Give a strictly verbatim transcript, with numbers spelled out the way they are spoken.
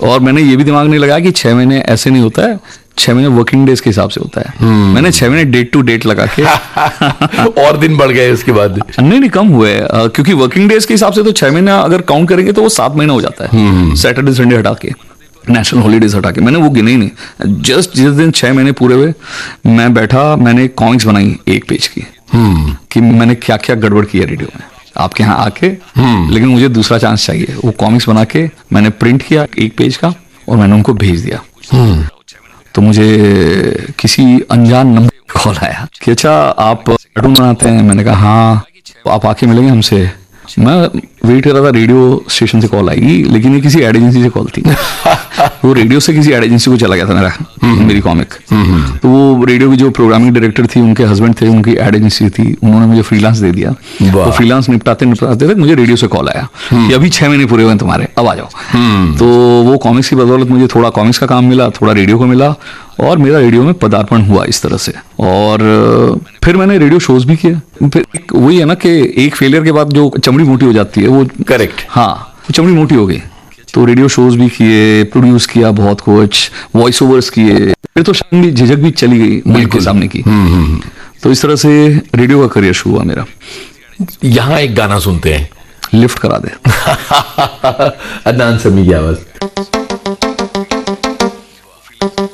और मैंने ये भी दिमाग नहीं लगाया कि छह महीने ऐसे नहीं होता है, छह महीने वर्किंग डेज के हिसाब से होता है। मैंने छह महीने डेट टू डेट लगा के और दिन बढ़ गए उसके बाद? नहीं नहीं कम हुए, क्योंकि वर्किंग डेज के हिसाब से तो छह महीना अगर काउंट करेंगे तो वो सात महीना हो जाता है, सैटरडे संडे हटा के, नेशनल हॉलीडेज हटा के। मैंने वो गिने ही नहीं। जस्ट जिस दिन छह महीने पूरे हुए मैं बैठा, मैंने कॉमिक्स बनाई एक पेज की कि मैंने क्या क्या गड़बड़ की है रेडियो में आपके यहाँ आके, लेकिन मुझे दूसरा चांस चाहिए। वो कॉमिक्स बना के मैंने प्रिंट किया एक पेज का और मैंने उनको भेज दिया। तो मुझे किसी अनजान नंबर कॉल आया कि अच्छा आप कार्टून बनाते हैं। मैंने कहा हाँ, आप आके मिलेंगे हमसे। मैं वेट कर रहा था रेडियो स्टेशन से कॉल आएगी, लेकिन ये किसी एड एजेंसी से कॉल थी। वो रेडियो से किसी एड एजेंसी को चला गया था मेरा मेरी कॉमिक। तो वो रेडियो की जो प्रोग्रामिंग डायरेक्टर थी, उनके हस्बैंड थे, उनकी एड एजेंसी थी, उन्होंने मुझे फ्रीलांस दे दिया। वो फ्रीलांस निपटाते निपटाते तक मुझे रेडियो से कॉल आया कि अभी छह महीने पूरे हुए तुम्हारे, अब आ जाओ। तो वो कॉमिक्स की बदौलत मुझे थोड़ा कॉमिक्स का काम मिला, थोड़ा रेडियो को मिला, और मेरा रेडियो में पदार्पण हुआ इस तरह से। और फिर मैंने रेडियो शोज भी किए। फिर वही है ना कि एक फेलियर के बाद जो चमड़ी मोटी हो जाती है वो, करेक्ट, हाँ, वो चमड़ी मोटी हो गई। तो रेडियो शोज भी किए, प्रोड्यूस किया बहुत कुछ, वॉइस ओवर्स किए। फिर तो शायद भी झिझक भी चली गई मुल्क के सामने की। तो इस तरह से रेडियो का करियर शुरू हुआ मेरा। यहाँ एक गाना सुनते हैं, लिफ्ट करा दे। अदनान समी की आवाज।